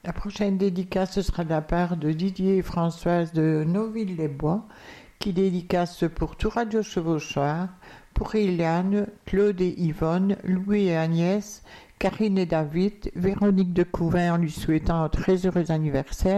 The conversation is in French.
La prochaine dédicace, ce sera de la part de Didier et Françoise de Noville-les-Bois, qui dédicace pour tout Radio Chevauchoir, pour Eliane, Claude et Yvonne, Louis et Agnès, Karine et David, Véronique de Couvin en lui souhaitant un très heureux anniversaire,